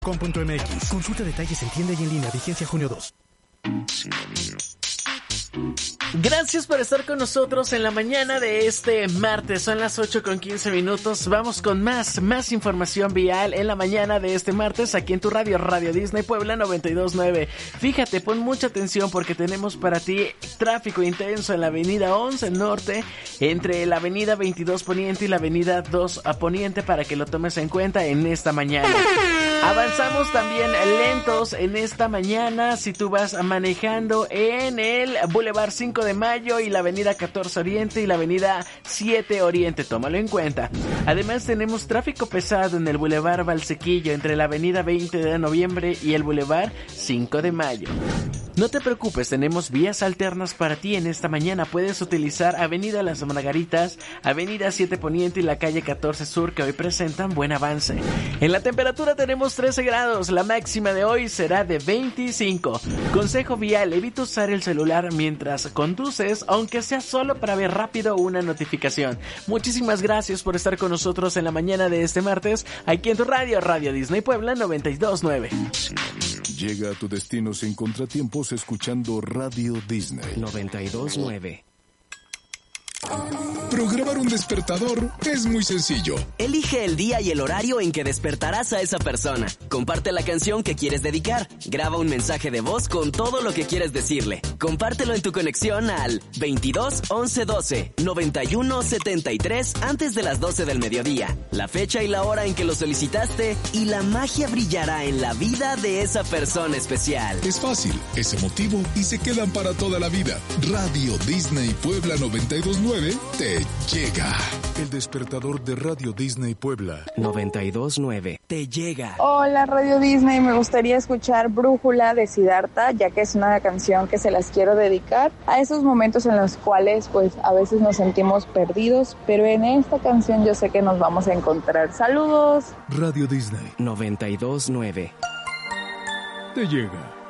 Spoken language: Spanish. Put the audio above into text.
Com.mx. Consulta detalles en tienda y en línea. Vigencia junio 2. Gracias por estar con nosotros en la mañana de este martes. Son las 8:15. Vamos con más información vial en la mañana de este martes aquí en tu radio, Radio Disney Puebla 92.9. Fíjate, pon mucha atención porque tenemos para ti tráfico intenso en la avenida 11 Norte, entre la avenida 22 Poniente y la avenida 2 Poniente, para que lo tomes en cuenta en esta mañana. Avanzamos también lentos en esta mañana si tú vas manejando en el Boulevard 5 de Mayo y la avenida 14 Oriente y la avenida 7 Oriente, tómalo en cuenta. Además tenemos tráfico pesado en el Boulevard Valsequillo entre la avenida 20 de noviembre y el Boulevard 5 de Mayo. No te preocupes, tenemos vías alternas para ti en esta mañana. Puedes utilizar Avenida Las Margaritas, Avenida 7 Poniente y la calle 14 Sur, que hoy presentan buen avance. En la temperatura tenemos 13 grados, la máxima de hoy será de 25. Consejo vial, evita usar el celular mientras conduces, aunque sea solo para ver rápido una notificación. Muchísimas gracias por estar con nosotros en la mañana de este martes, aquí en tu radio, Radio Disney Puebla 92.9. Llega a tu destino sin contratiempos escuchando Radio Disney 92.9. Programar un despertador es muy sencillo. Elige el día y el horario en que despertarás a esa persona. Comparte la canción que quieres dedicar. Graba un mensaje de voz con todo lo que quieres decirle. Compártelo en tu conexión al 22 11 12 91 73 antes de las 12 del mediodía. La fecha y la hora en que lo solicitaste y la magia brillará en la vida de esa persona especial. Es fácil, es emotivo y se quedan para toda la vida. Radio Disney Puebla 92.9 te llega. El despertador de Radio Disney Puebla 92.9 te llega. Hola Radio Disney, me gustaría escuchar Brújula de Siddhartha, ya que es una canción que se las quiero dedicar a esos momentos en los cuales pues a veces nos sentimos perdidos, pero en esta canción yo sé que nos vamos a encontrar. Saludos. Radio Disney 92.9 te llega.